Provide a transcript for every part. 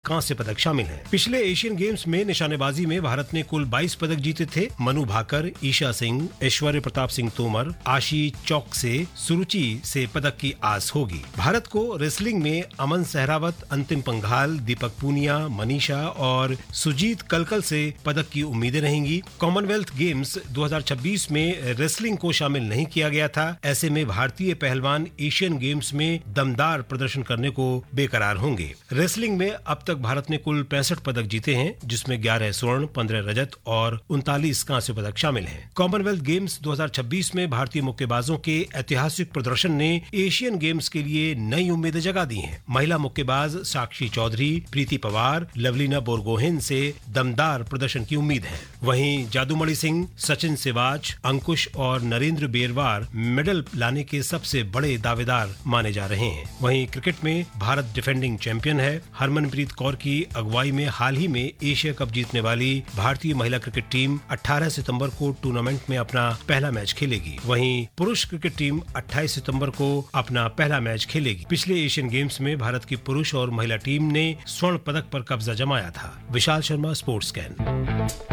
कांस्य पदक शामिल हैं। पिछले एशियन गेम्स में निशानेबाजी में भारत ने कुल 22 पदक जीते थे। मनु भाकर, ईशा सिंह, ऐश्वर्य प्रताप सिंह तोमर, आशी चौक से सुरुचि से पदक की आस होगी। भारत को रेसलिंग में अमन सहरावत, अंतिम पंघाल, दीपक पूनिया, मनीषा और सुजीत कलकल से पदक की उम्मीदें रहेंगी। कॉमनवेल्थ गेम्स 2026 में रेसलिंग को शामिल नहीं किया गया था। ऐसे में भारतीय पहलवान एशियन गेम्स में दमदार प्रदर्शन करने को बेकरार होंगे। रेसलिंग में अब तक भारत ने कुल 65 पदक जीते हैं, जिसमें 11 स्वर्ण, 15 रजत और 39 कांस्य पदक शामिल हैं। कॉमनवेल्थ गेम्स 2026 में भारतीय मुक्केबाजों के ऐतिहासिक प्रदर्शन ने एशियन गेम्स के लिए नई उम्मीदें जगा दी हैं। महिला मुक्केबाज साक्षी चौधरी, प्रीति पवार, लवलीना बोरगोहेन से दमदार प्रदर्शन की उम्मीद है। वहीं जादूमणि सिंह, सचिन सिवाच, अंकुश और नरेंद्र बेरवार मेडल लाने के सबसे बड़े दावेदार माने जा रहे हैं। वहीं क्रिकेट में भारत डिफेंडिंग चैंपियन है। हरमनप्रीत कौर की अगुवाई में हाल ही में एशिया कप जीतने वाली भारतीय महिला क्रिकेट टीम 18 सितंबर को टूर्नामेंट में अपना पहला मैच खेलेगी। वहीं पुरुष क्रिकेट टीम 28 सितंबर को अपना पहला मैच खेलेगी। पिछले एशियन गेम्स में भारत की पुरुष और महिला टीम ने स्वर्ण पदक पर कब्जा जमाया था। Vishal Sharma, sports scan.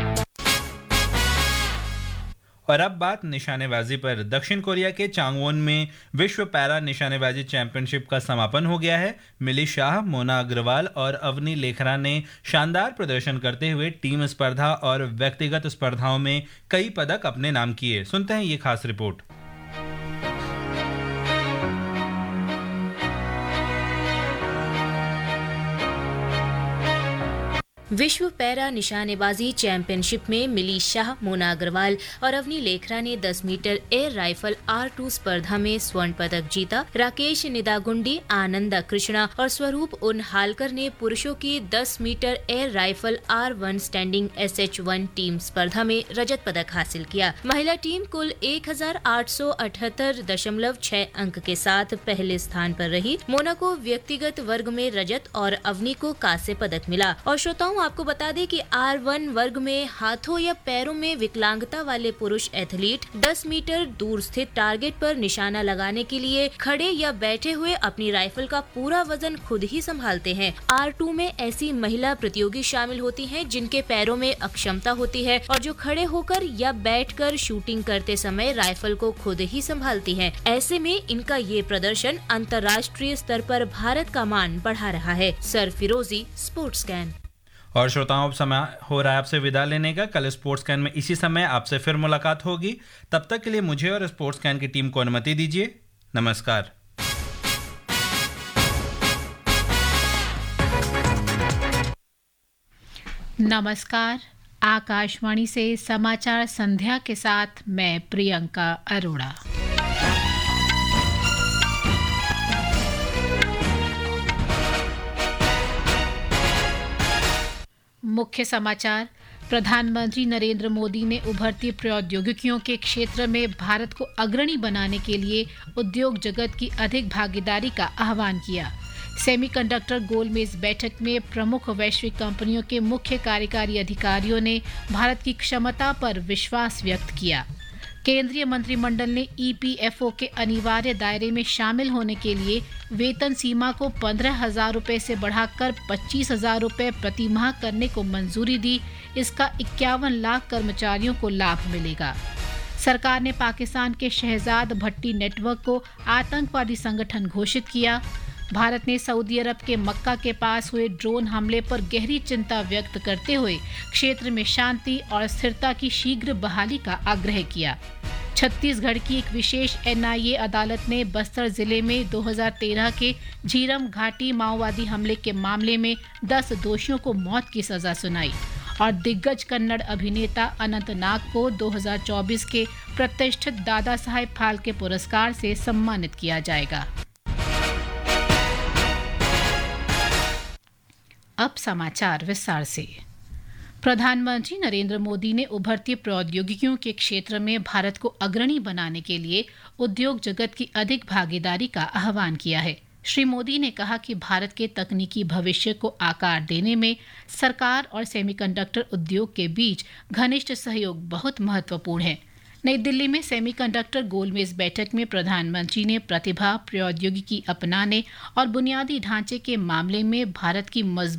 और अब बात निशानेबाजी पर। दक्षिण कोरिया के चांगवोन में विश्व पैरा निशानेबाजी चैंपियनशिप का समापन हो गया है। मिली शाह, मोना अग्रवाल और अवनी लेखरा ने शानदार प्रदर्शन करते हुए टीम स्पर्धा और व्यक्तिगत स्पर्धाओं में कई पदक अपने नाम किए। सुनते हैं ये खास रिपोर्ट। विश्व पैरा निशानेबाजी चैंपियनशिप में मिली शाह, मोना अग्रवाल और अवनी लेखरा ने 10 मीटर एयर राइफल R2 स्पर्धा में स्वर्ण पदक जीता। राकेश निदागुंडी, आनंदा कृष्णा और स्वरूप उनहालकर ने पुरुषों की 10 metre air rifle R1 standing SH1 team स्पर्धा में रजत पदक हासिल किया। महिला टीम कुल 1878.6 अंक के साथ पहले स्थान पर रही। मोना को व्यक्तिगत वर्ग में रजत और अवनी को कांस्य पदक मिला। और श्रोताओं, आपको बता दें कि R1 वर्ग में हाथों या पैरों में विकलांगता वाले पुरुष एथलीट 10 मीटर दूर स्थित टारगेट पर निशाना लगाने के लिए खड़े या बैठे हुए अपनी राइफल का पूरा वजन खुद ही संभालते हैं। R2 में ऐसी महिला प्रतियोगी शामिल होती हैं जिनके पैरों में अक्षमता होती है और जो खड़े होकर या बैठकर शूटिंग करते समय राइफल को खुद ही संभालती हैं। ऐसे में इनका ये प्रदर्शन अंतर्राष्ट्रीय स्तर पर भारत का मान बढ़ा रहा है। सर फिरोजी, स्पोर्ट्स स्कैन। और श्रोताओं, अब समय हो रहा है आपसे विदा लेने का। कल स्पोर्ट्स कैन में इसी समय आपसे फिर मुलाकात होगी। तब तक के लिए मुझे और स्पोर्ट्स कैन की टीम को अनुमति दीजिए। नमस्कार। नमस्कार। आकाशवाणी से समाचार संध्या के साथ मैं प्रियंका अरोड़ा। मुख्य समाचार। प्रधानमंत्री नरेंद्र मोदी ने उभरती प्रौद्योगिकियों के क्षेत्र में भारत को अग्रणी बनाने के लिए उद्योग जगत की अधिक भागीदारी का आह्वान किया। सेमीकंडक्टर गोलमेज बैठक में प्रमुख वैश्विक कंपनियों के मुख्य कार्यकारी अधिकारियों ने भारत की क्षमता पर विश्वास व्यक्त किया। केंद्रीय मंत्रिमंडल ने EPFO के अनिवार्य दायरे में शामिल होने के लिए वेतन सीमा को 15,000 रुपये से बढ़ाकर 25,000 रुपये प्रति माह करने को मंजूरी दी। इसका 51 लाख कर्मचारियों को लाभ मिलेगा। सरकार ने पाकिस्तान के शहजाद भट्टी नेटवर्क को आतंकवादी संगठन घोषित किया। भारत ने सऊदी अरब के मक्का के पास हुए ड्रोन हमले पर गहरी चिंता व्यक्त करते हुए क्षेत्र में शांति और स्थिरता की शीघ्र बहाली का आग्रह किया। छत्तीसगढ़ की एक विशेष NIA अदालत ने बस्तर जिले में 2013 के झीरम घाटी माओवादी हमले के मामले में 10 दोषियों को मौत की सजा सुनाई। और दिग्गज कन्नड़ अभिनेता अनंत नाग को 2024 के प्रतिष्ठित दादा साहेब फाल्के पुरस्कार से सम्मानित किया जाएगा। अब समाचार विस्तार से। प्रधानमंत्री नरेंद्र मोदी ने उभरती प्रौद्योगिकियों के क्षेत्र में भारत को अग्रणी बनाने के लिए उद्योग जगत की अधिक भागीदारी का आह्वान किया है। श्री मोदी ने कहा कि भारत के तकनीकी भविष्य को आकार देने में सरकार और सेमीकंडक्टर उद्योग के बीच घनिष्ठ सहयोग बहुत महत्वपूर्ण है। नई दिल्ली में सेमीकंडक्टर गोलमेज बैठक में प्रधानमंत्री ने प्रतिभा, प्रौद्योगिकी अपनाने और बुनियादी ढांचे के मामले में भारत की मजबूत